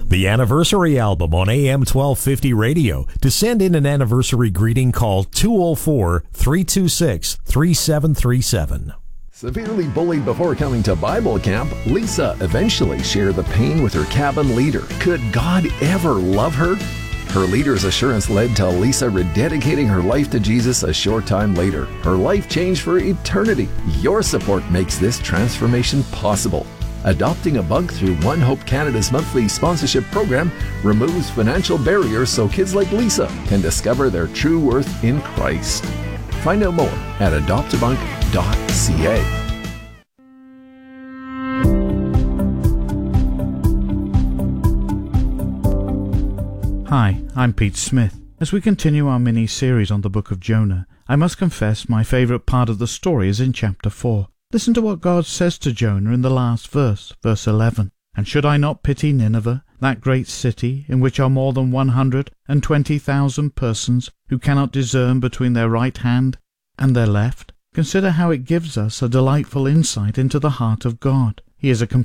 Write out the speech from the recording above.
The Anniversary Album on AM 1250 radio. To send in an anniversary greeting, call 204-326-3737. Severely bullied before coming to Bible camp, Lisa eventually shared the pain with her cabin leader. Could God ever love her? Her leader's assurance led to Lisa rededicating her life to Jesus a short time later. Her life changed for eternity. Your support makes this transformation possible. Adopting a bug through One Hope Canada's monthly sponsorship program removes financial barriers so kids like Lisa can discover their true worth in Christ. Find out more at adoptabunk.ca. Hi, I'm Pete Smith. As we continue our mini-series on the book of Jonah, I must confess my favourite part of the story is in chapter 4. Listen to what God says to Jonah in the last verse, verse 11. "And should I not pity Nineveh, that great city, in which are more than 120,000 persons who cannot discern between their right hand and their left?" Consider how it gives us a delightful insight into the heart of God. He is a